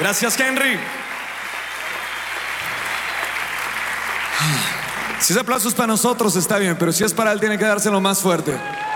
Gracias, Henry. Si ese aplauso es para nosotros está bien, pero si es para él tiene que dárselo más fuerte.